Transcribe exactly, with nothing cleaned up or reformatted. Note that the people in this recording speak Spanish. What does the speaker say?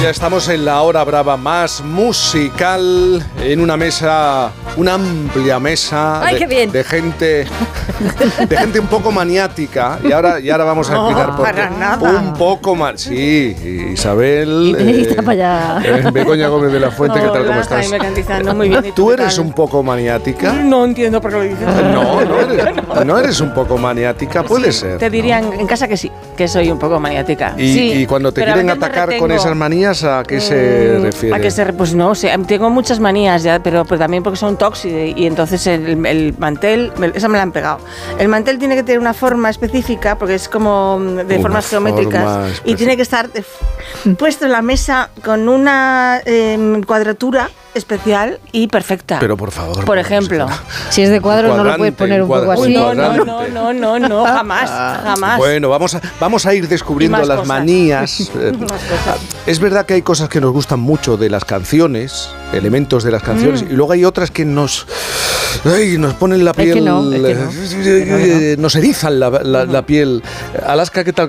ya estamos en la hora brava más musical, en una mesa, una amplia mesa Ay, de, qué bien. de gente, de gente un poco maniática. Y ahora, y ahora vamos a explicar No, por qué. para nada. Un poco más. Sí, Isabel. Y está para allá. eh, Begoña Gómez de la Fuente, ¿qué tal? ¿Cómo Hola, estás? Jaime Cantizano, muy bien. ¿Y ¿Tú qué eres tal? un poco maniática? No entiendo por qué lo dices. No, no eres, no eres un poco maniática, puede Sí, ser. Te dirían en casa que sí, que soy un poco maniática. Y, sí, y cuando te pero a quieren veces me atacar con retengo. esas manías, ¿a qué se Mm, refiere? ¿A qué se re- Pues no sé, tengo muchas manías ya, pero, pero también porque son tóxicas y entonces el, el mantel, me- esa me la han pegado. El mantel tiene que tener una forma específica porque es como de Una formas geométricas forma y específica. tiene que estar eh, puesto en la mesa con una eh, cuadratura especial y perfecta. Pero por favor. Por no, ejemplo. no sé Si es de cuadro, no lo cuadrante, puedes poner un un poco cuadra- así. Uy, no, no, cuadrante. no, no, no, no, jamás, jamás. Bueno, vamos a, vamos a ir descubriendo Y más las cosas. manías. Eh, Más cosas. Es verdad que hay cosas que nos gustan mucho de las canciones, elementos de las canciones, y luego hay otras que nos, ay, nos ponen la Es que piel, no, es que no. eh, nos erizan la, la- la piel. Alaska, ¿qué tal?